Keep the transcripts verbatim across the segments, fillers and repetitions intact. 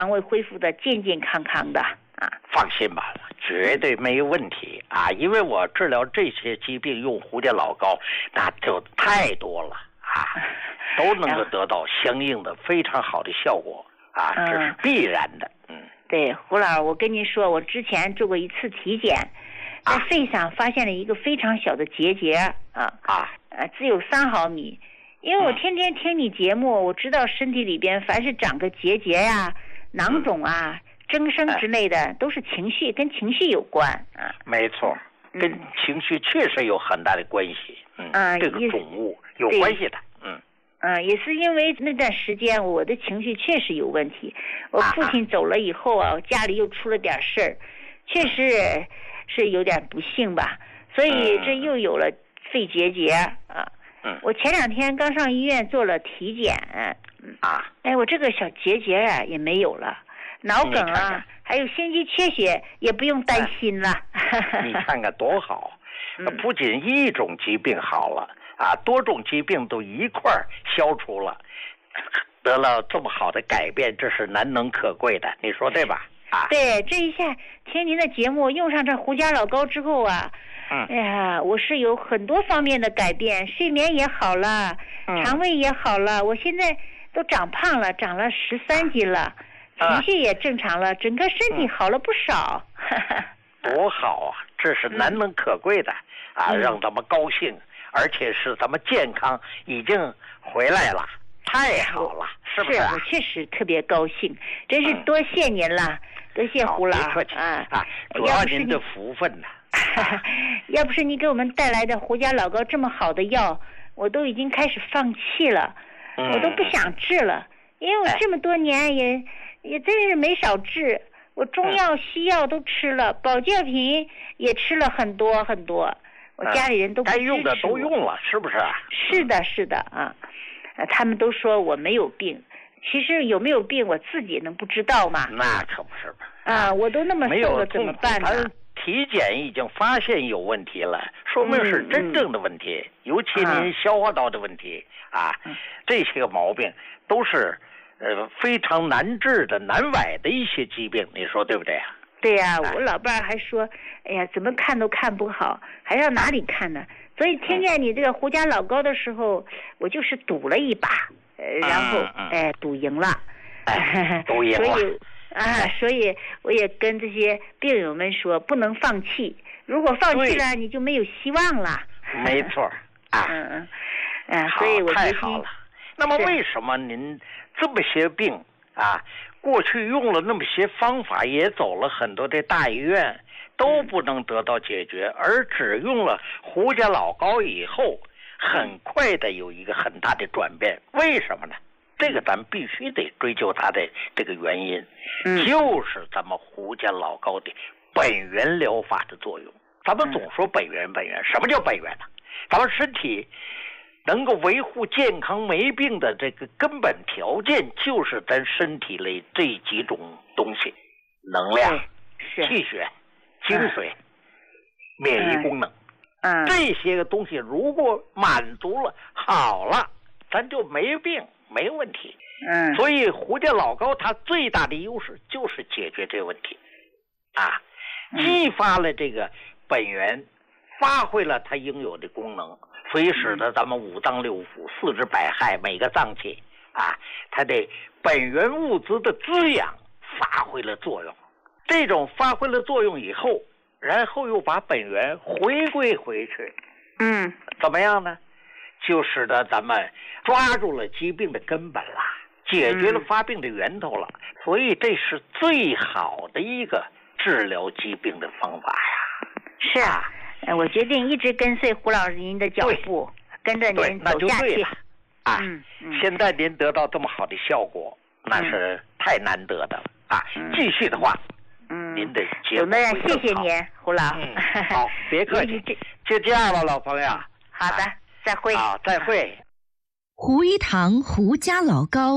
肠胃恢复的健健康康的啊。 放心吧，绝对没有问题啊！因为我治疗这些疾病用胡家老膏，那就太多了啊，都能够得到相应的非常好的效果啊，这是必然的。嗯， 对，胡老，我跟您说，我之前做过一次体检，在肺上发现了一个非常小的结节啊啊，呃，只有三毫米。因为我天天听你节目，我知道身体里边凡是长个结节呀、囊肿啊、增生之类的，都是情绪，跟情绪有关啊。 没错，跟情绪确实有很大的关系。嗯，这个肿物有关系的。嗯。 嗯，也是因为那段时间我的情绪确实有问题。我父亲走了以后啊，家里又出了点事儿，确实是有点不幸吧。所以这又有了肺结节啊。 嗯， 我前两天刚上医院做了体检，嗯啊， 哎，我这个小结节啊也没有了，脑梗啊，看看还有心肌缺血也不用担心了。 你看看多好，不仅一种疾病好了。啊，多种疾病都一块儿消除了，得了这么好的改变，这是难能可贵的，你说对吧？啊， 对，这一下听您的节目，用上这胡家老膏之后啊， 嗯， 哎呀，我是有很多方面的改变，睡眠也好了， 嗯、 肠胃也好了，我现在都长胖了，长了十三斤了， 啊、 情绪也正常了，整个身体好了不少。 嗯、多好啊，这是难能可贵的、嗯、啊，让咱们高兴。而且是咱们健康已经回来了，太好了，是不是、啊？ 是，我确实特别高兴，真是多谢您了，嗯、多谢胡老啊！啊，主要您的福分呢、 啊。要不是你给我们带来的胡家老膏这么好的药，我都已经开始放弃了， 嗯、 我都不想治了，因为我这么多年也、哎、也真是没少治，我中药、西药都吃了，保健品也吃了很多很多。我家里人都不支持我、 该用的都用了，是不是？ 是的，是的啊，他们都说我没有病，其实有没有病我自己能不知道吗？ 那可不是吧？ 啊，我都那么瘦了，怎么办呢？ 体检已经发现有问题了，说明是真正的问题，嗯、尤其您消化道的问题、嗯、啊，这些个毛病都是呃非常难治的、难崴的一些疾病，你说对不对啊？ 对呀、啊，我老伴儿还说，哎呀，怎么看都看不好，还要哪里看呢？所以听见你这个胡家老膏的时候，我就是赌了一把，呃，然后嗯嗯、 哎赌赢了， 哎、赌赢了。 所以啊，所以我也跟这些病友们说，不能放弃。如果放弃了，你就没有希望了。 没错啊， 嗯嗯嗯，所以我太好了。那么为什么您这么些病啊？过去用了那么些方法，也走了很多的大医院，都不能得到解决，而只用了胡家老膏以后，很快的有一个很大的转变。为什么呢？这个咱们必须得追究它的这个原因， 嗯、 就是咱们胡家老膏的本源疗法的作用。咱们总说本源本源，什么叫本源呢？咱们身体能够维护健康没病的这个根本条件，就是咱身体里这几种东西：能量、气血、精髓、嗯、免疫功能。 嗯， 这些个东西如果满足了，好了，咱就没病，没问题。 嗯， 所以胡家老膏它最大的优势就是解决这个问题，啊，激发了这个本源，发挥了它应有的功能。所以使得咱们五脏六腑、四肢百骸每个脏器啊，它的本源物质的滋养发挥了作用。这种发挥了作用以后，然后又把本源回归回去， 嗯， 怎么样呢？就使得咱们抓住了疾病的根本了，解决了发病的源头了。嗯、所以这是最好的一个治疗疾病的方法呀。 是啊。我决定一直跟随胡老师您的脚步，跟着您走下去。 啊、 嗯嗯， 现在您得到这么好的效果，那是太难得的了、嗯、啊！继续的话， 嗯， 您的节目会更好。 谢谢您，胡老。 嗯、好，别客气，就这样了，老朋友。 好的，再会。 好，再会。 胡一堂胡家老膏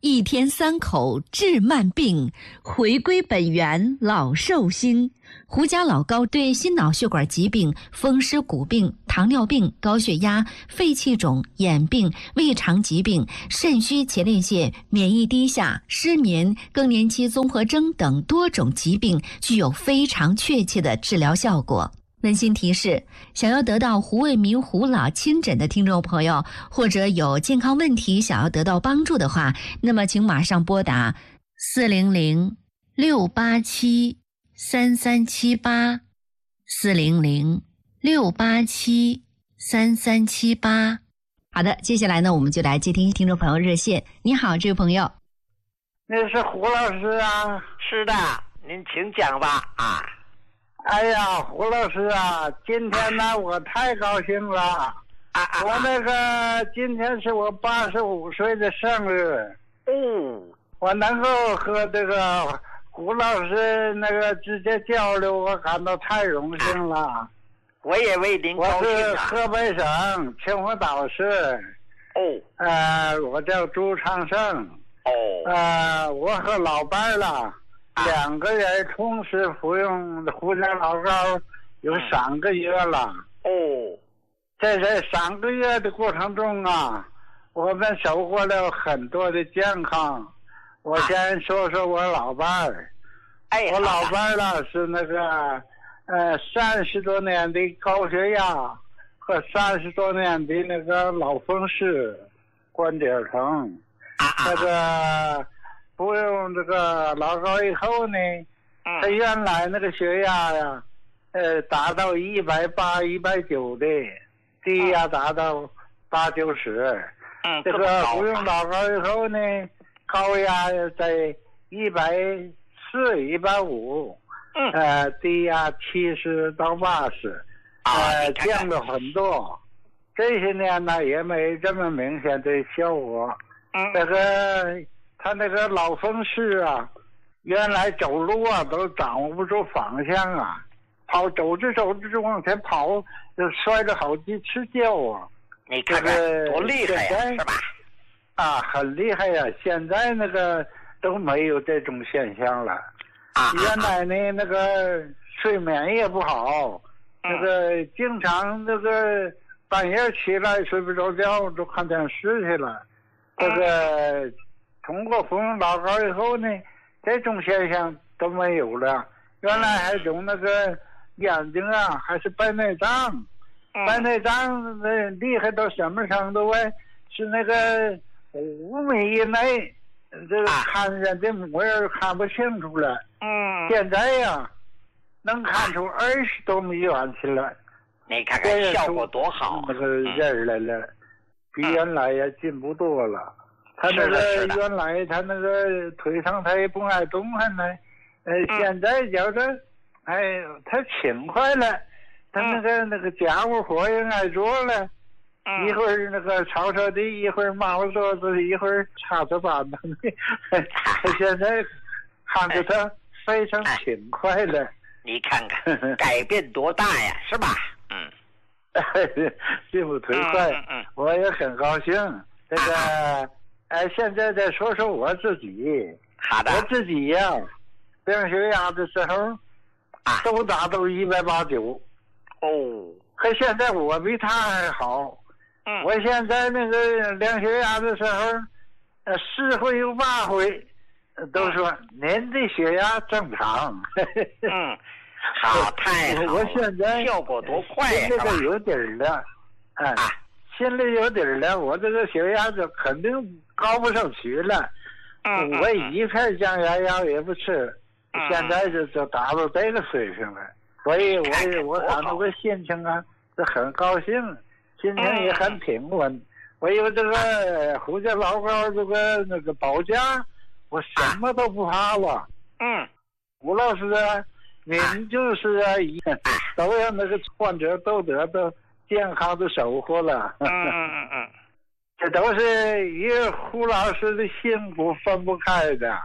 一天三口治慢病，回归本源老寿星。胡家老高对心脑血管疾病、风湿骨病、糖尿病、高血压、肺气肿、眼病、胃肠疾病、肾虚前列腺、免疫低下、失眠、更年期综合征等多种疾病具有非常确切的治疗效果。温馨提示：想要得到胡卫民胡老亲诊的听众朋友，或者有健康问题想要得到帮助的话，那么请马上拨打四零零六八七三三七八四零零六八七三三七八。好的，接下来呢，我们就来接听听众朋友热线。你好，这位朋友。 那是胡老师啊？ 是的，您请讲吧啊。 哎呀，胡老师啊，今天呢我太高兴了啊！啊我那个今天是我八十五岁的生日， 哦， 我能够和这个胡老师那个直接交流，我感到太荣幸了。 我也为您高兴啊！ 我是河北省秦皇岛市， 哦， 呃，我叫朱长胜， 哦， 呃，我和老伴儿了。两个人同时服用胡家老膏有三个月了。 哦， 在这三个月的过程中啊，我们收获了很多的健康。我先说说我老伴儿。 哎， 我老伴儿呢是那个呃三十多年的高血压和三十多年的那个脑风湿、关节疼，那个。服用这个老膏以后呢，他原来那个血压呀，呃，达到一百八、一百九的，低压达到八九十。 嗯， 这个服用老膏以后呢，高压在一百四、一百五， 嗯， 呃，低压七十到八十，呃，降了很多。这些年呢，也没这么明显的效果。 嗯， 这个。他那个老风湿啊，原来走路啊都掌握不住方向啊，跑走着走着就往前跑，就摔了好几次跤啊。 你看看多厉害呀，是吧？ 啊，很厉害呀！现在那个都没有这种现象了。 啊， 原来呢，那个睡眠也不好， 嗯、 那个经常那个半夜起来睡不着觉，就看电视去了。这个。嗯通过服用老膏以后呢，这种现象都没有了。原来还有那个眼睛啊，还是白内障， 嗯、 白内障那厉害到什么程度啊？是那个五米以内，这个看人的模样看不清楚了。 嗯， 现在呀，能看出二十多米远去了。 你看看效果多好， 那个人来了，比原来也进步多了。他那个原来他那个腿上他也不爱动弹呢，呃， 嗯、 现在觉得，哎，他勤快了，他那个、嗯、那个家务活也爱做了， 嗯、 一会儿那个扫扫地，一会儿抹桌子，一会儿擦擦板子，他现在看着他非常勤快了。 你看看改变多大呀，是吧？嗯， 进步忒快， 嗯嗯、 我也很高兴。这个。啊哎，现在再说说我自己。 好的。 我自己呀、啊，病血压的时候， 啊， 都达到一百八九。 哦。 可现在我比他还好。 嗯。 我现在那个量血压的时候，呃，十回有八回，都说您的血压正常。 嗯。好，太好了。 我现在效果多快呀！ 这个有底儿了。哎。啊心里有底儿了，我这个血压就肯定高不上去了。 嗯， 我一片降压药也不吃， 嗯、 现在就就达到这个水平了。所以我也我感到个心情啊是很高兴，心情也很平稳。嗯、我有这个胡家老膏这个那个保驾，我什么都不怕了。 嗯， 吴老师啊，您就是啊，都让那个患者都得到健康的收获了。 嗯嗯嗯， 这都是与胡老师的幸福分不开的。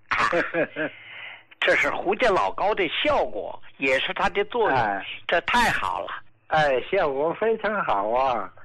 这是胡家老膏的效果，也是它的作用，哎、这太好了。 哎，效果非常好啊！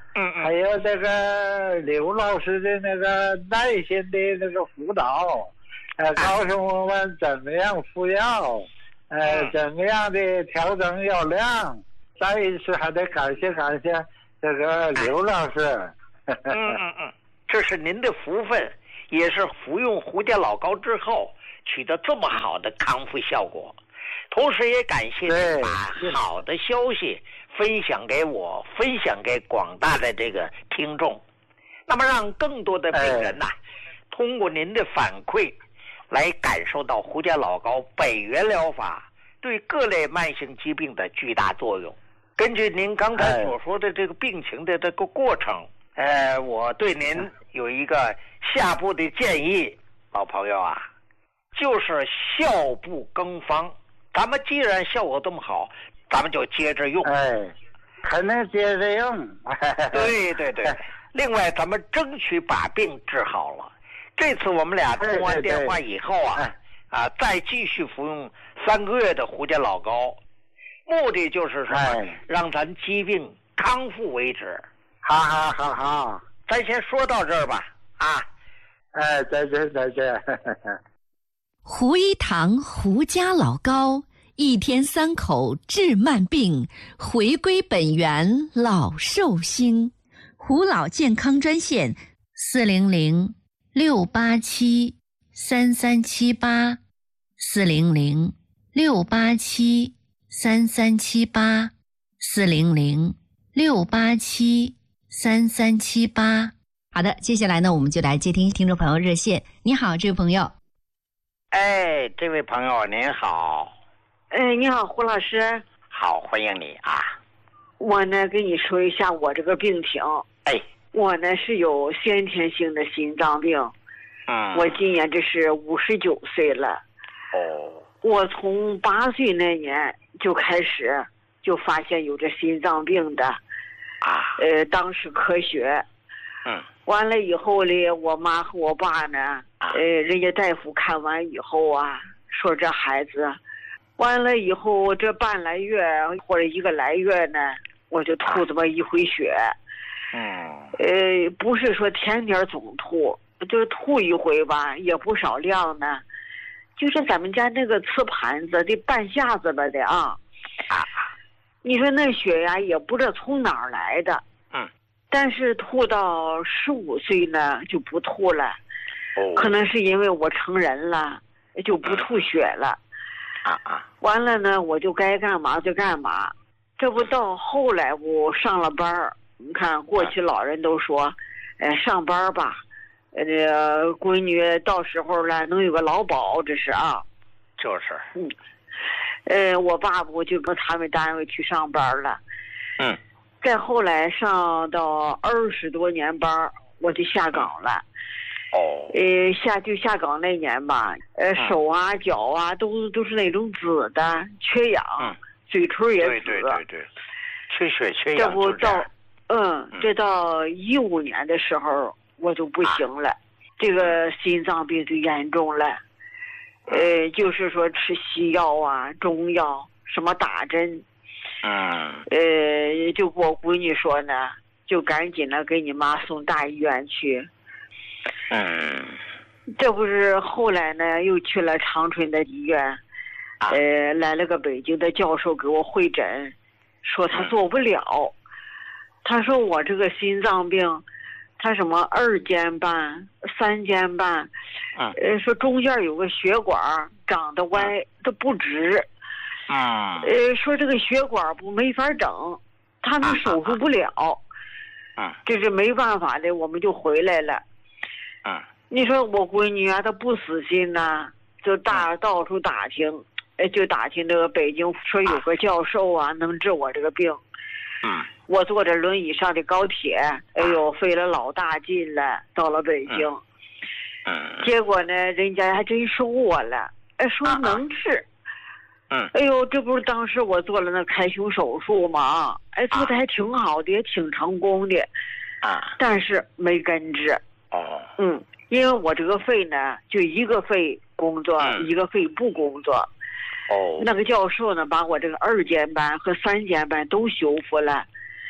嗯嗯， 还有这个刘老师的那个耐心的那个辅导，呃，告诉我们怎么样服药，呃， 嗯、 怎么样的调整药量。再一次还得感谢感谢这个刘老师。 嗯嗯嗯，这是您的福分，也是服用胡家老膏之后取得这么好的康复效果。同时也感谢您把好的消息分享给我，分享给广大的这个听众，那么让更多的病人呐、啊，通过您的反馈来感受到胡家老膏北元疗法对各类慢性疾病的巨大作用。根据您刚才所说的这个病情的这个过程，呃，我对您有一个下步的建议，老朋友啊，就是效不更方。咱们既然效果这么好，咱们就接着用。 哎，肯定接着用。 对对对。另外，咱们争取把病治好了。这次我们俩通完电话以后啊， 对对对啊，再继续服用三个月的胡家老膏。目的就是说， 哎、 让咱疾病康复为止。 好好好好， 咱先说到这儿吧。啊， 哎，再见再见。 胡一堂胡家老膏，一天三口治慢病，回归本源老寿星。胡老健康专线：四零零六八七三三七八，四零零六八七。三三七八，四零零六八七三三七八。好的，接下来呢，我们就来接听听众朋友热线。你好，这位朋友。 哎，这位朋友您好。 哎，你好，胡老师。 好，欢迎你啊。 我呢，跟你说一下我这个病情。 哎， 我呢是有先天性的心脏病。 嗯。 我今年这是五十九岁了。 哦。 我从八岁那年就开始就发现有这心脏病的， 啊， 呃，当时科学， 嗯， 完了以后呢，我妈和我爸呢，呃，人家大夫看完以后啊，说这孩子，完了以后这半来月或者一个来月呢，我就吐这么一回血， 嗯， 呃，不是说天天总吐，就吐一回吧，也不少量呢。就是咱们家那个瓷盘子的半下子了的啊， 啊， 你说那血呀也不知道从哪儿来的， 嗯， 但是吐到十五岁呢就不吐了， 哦， 可能是因为我成人了，就不吐血了， 啊啊， 完了呢我就该干嘛就干嘛，这不到后来我上了班儿，你看过去老人都说，呃上班吧。呃，这个闺女到时候了能有个劳保，这是啊， 就是， 嗯，呃，我爸爸就跟他们单位去上班了， 嗯， 再后来上到二十多年班，我就下岗了， 哦， 呃，下就下岗那年吧，呃，手啊脚啊都都是那种紫的，缺氧， 嗯， 嘴唇也紫， 对对对对，缺血缺氧， 这不到，嗯，这到一五年的时候。我就不行了，啊、这个心脏病就严重了，呃，就是说吃西药啊、中药，什么打针， 嗯， 呃，就我闺女说呢，就赶紧的给你妈送大医院去， 嗯， 这不是后来呢又去了长春的医院，呃，来了个北京的教授给我会诊，说他做不了，嗯、他说我这个心脏病。他什么二尖瓣、三尖瓣， 嗯， 呃，说中间有个血管长得歪，它不直， 嗯， 呃，说这个血管不没法整，他们手术不了， 嗯， 这是没办法的，我们就回来了， 嗯， 你说我闺女啊，她不死心呐，就大到处打听，呃，就打听这个北京说有个教授啊，能治我这个病。 嗯， 我坐着轮椅上的高铁，哎呦，费了老大劲了，到了北京， 嗯， 结果呢，人家还真收我了，哎，说能治， 嗯， 哎呦，这不是当时我做了那开胸手术嘛，哎，做的还挺好的，也挺成功的， 啊， 但是没根治， 哦， 嗯，因为我这个肺呢，就一个肺工作， 嗯、 一个肺不工作。 哦， 那个教授呢，把我这个二尖瓣和三尖瓣都修复了，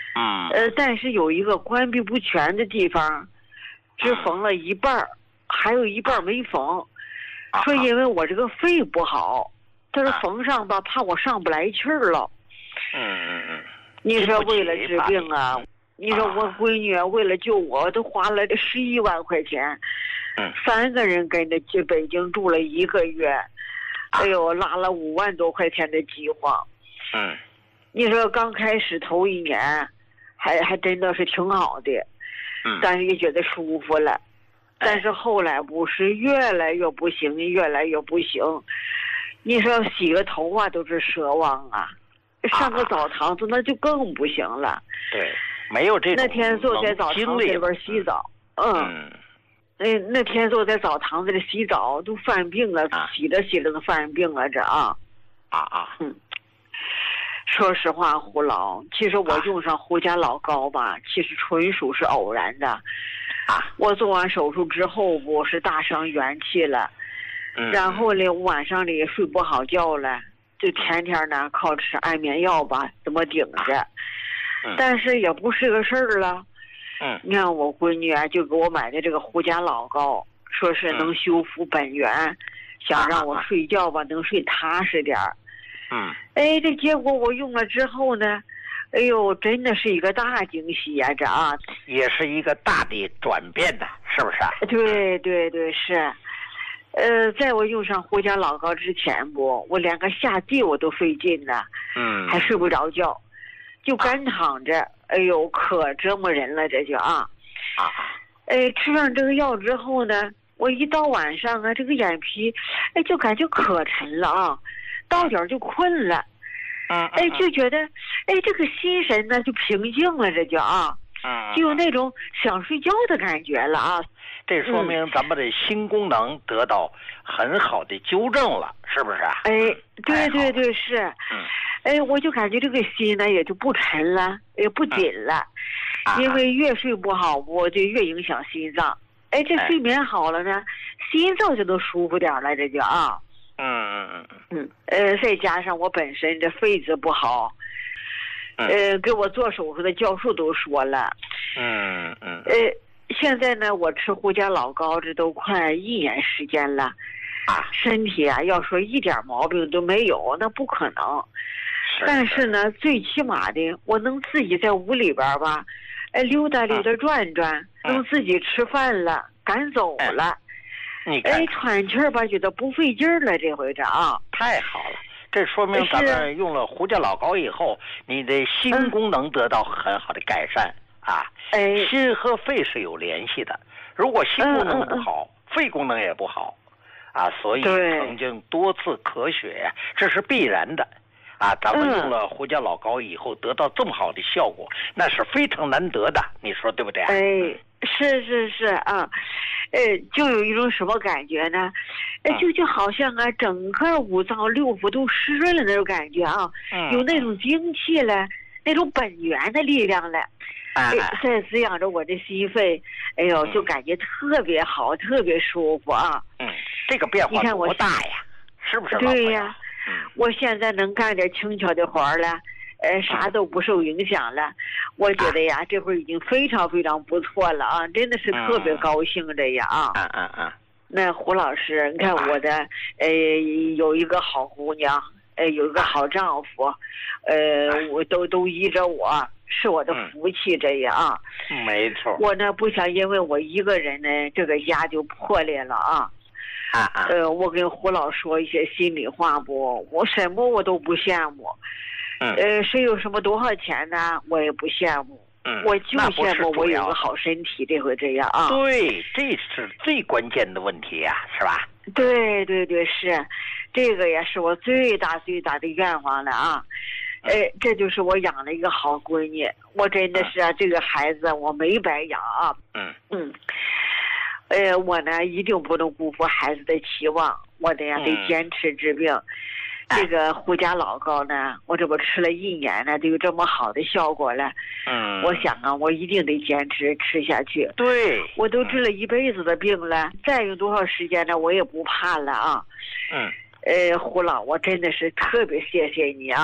嗯。 呃，但是有一个关闭不全的地方，只缝了一半儿，还有一半儿没缝。说因为我这个肺不好，他说缝上吧，怕我上不来气儿了。 嗯嗯嗯。 你说为了治病啊，你说我闺女为了救我，都花了十一万块钱。 嗯。 三个人跟着去北京住了一个月，哎呦，拉了五万多块钱的饥荒。 嗯。 你说刚开始头一年，还还真的是挺好的。 嗯。 但是也觉得舒服了。但是后来不是越来越不行，越来越不行。你说洗个头啊都是奢望啊，上个澡堂子那就更不行了。 对，没有这种那天坐在澡堂子里边洗澡，嗯，那那天坐在澡堂子里洗澡都犯病了，洗着洗着都犯病了，这啊啊啊， 嗯。说实话，胡老，其实我用上胡家老膏吧，其实纯属是偶然的。 啊， 我做完手术之后，我是大伤元气了， 嗯， 然后呢，晚上里睡不好觉了，就天天呢靠吃安眠药吧，怎么顶着， 嗯， 但是也不是个事儿了。 嗯， 你看我闺女啊，就给我买的这个胡家老膏，说是能修复本源，嗯，想让我睡觉吧，能睡踏实点儿。 嗯， 哎，这结果我用了之后呢，哎呦，真的是一个大惊喜呀！这啊， 也是一个大的转变呐，是不是？ 对对对，是。呃，在我用上胡家老膏之前不，我连个下地我都费劲呢， 嗯， 还睡不着觉，就干躺着。啊，哎呦，可折磨人了，这就啊。 啊。 哎，吃上这个药之后呢，我一到晚上啊，这个眼皮，哎，就感觉可沉了啊。到点就困了， 嗯， 哎，就觉得，哎，这个心神呢就平静了，这就啊， 嗯， 就有那种想睡觉的感觉了啊。 这说明咱们的心功能得到很好的纠正了，是不是？ 哎，对对对，是。 嗯。 哎，我就感觉这个心呢也就不沉了，也不紧了， 嗯， 因为越睡不好，我就越影响心脏。哎，这睡眠好了呢，心脏就能舒服点了，这就啊。 嗯嗯嗯嗯，呃，再加上我本身这肺子不好，呃，给我做手术的教授都说了， 嗯嗯， 呃，现在呢，我吃胡家老膏这都快一年时间了， 啊， 身体啊，要说一点毛病都没有，那不可能。 是但是呢，最起码的，我能自己在屋里边吧，哎，溜达溜达转转， 嗯， 能自己吃饭了，敢走了。 你看哎，喘气儿吧，觉得不费劲儿了，这回这啊， 太好了！这说明咱们用了胡家老膏以后，你的心功能得到很好的改善，嗯，啊。 哎， 心和肺是有联系的，如果心功能不好，嗯嗯嗯，肺功能也不好，啊，所以曾经多次咳血，这是必然的。啊，咱们用了胡家老膏以后得到这么好的效果，那是非常难得的，你说对不对？ 哎，是是是啊，呃，就有一种什么感觉呢？哎，就就好像啊，整个五脏六腑都湿润了那种感觉啊， 嗯， 有那种精气了，那种本源的力量了， 哎， 在滋养着我的心肺，哎呦，就感觉特别好，特别舒服啊。 嗯，这个变化多大呀？是不是？ 对呀。我现在能干点轻巧的活了，呃，啥都不受影响了，我觉得呀，这会儿已经非常非常不错了啊，真的是特别高兴这呀啊！ 嗯嗯嗯。 那胡老师，你看我的，呃，有一个好姑娘，呃，有一个好丈夫，呃，我都都依着我，是我的福气这样啊。 没错。 我呢不想因为我一个人呢，这个家就破裂了啊。 啊啊！ 呃，我跟胡老说一些心里话不，我什么我都不羡慕。 嗯。 呃，谁有什么多少钱呢？我也不羡慕。 嗯。 我就羡慕我有个好身体，这回这样啊。 对，这是最关键的问题呀，是吧？ 对对对，是，这个也是我最大最大的愿望了啊。哎、呃，这就是我养了一个好闺女，我真的是啊，这个孩子我没白养啊。 嗯嗯。呃，我呢一定不能辜负孩子的期望，我得呀得坚持治病。嗯、这个胡家老膏呢，我这不吃了一年呢，都有这么好的效果了。 嗯， 我想啊，我一定得坚持吃下去。 对， 我都治了一辈子的病了，再用多少时间呢，我也不怕了啊。 嗯。 呃，胡老，我真的是特别谢谢你啊！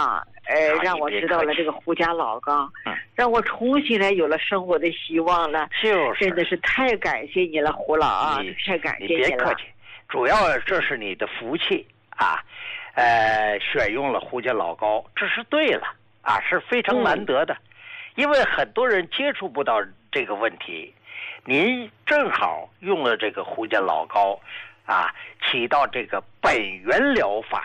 呃，让我知道了这个胡家老钢， 嗯， 让我重新来有了生活的希望了。 就是， 真的是太感谢你了，胡老啊，太感谢你了。 你别客气，主要这是你的福气啊，呃，选用了胡家老高，这是对了啊，是非常难得的，嗯、因为很多人接触不到这个问题，您正好用了这个胡家老高。啊，起到这个本源疗法